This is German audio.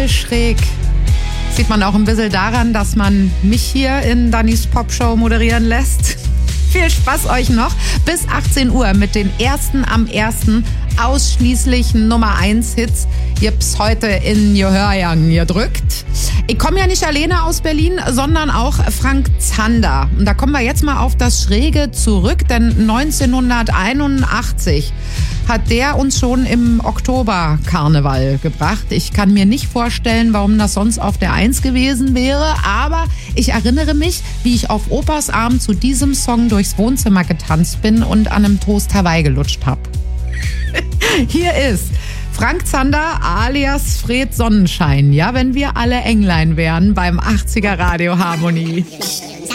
total schräg. Sieht man auch ein bisschen daran, dass man mich hier in Dannys Popshow moderieren lässt. Viel Spaß euch noch. Bis 18 Uhr mit den ersten am ersten ausschließlich Nummer 1 Hits gibt's heute in Gehörgang gedrückt. Ich komme ja nicht alleine aus Berlin, sondern auch Frank Zander. Und da kommen wir jetzt mal auf das Schräge zurück, denn 1981 hat der uns schon im Oktober Karneval gebracht. Ich kann mir nicht vorstellen, warum das sonst auf der 1 gewesen wäre, aber ich erinnere mich, wie ich auf Opas Arm zu diesem Song durchs Wohnzimmer getanzt bin und an einem Toast Hawaii gelutscht habe. Hier ist Frank Zander alias Fred Sonnenschein. Ja, wenn wir alle Englein wären beim 80er Radio Harmonie.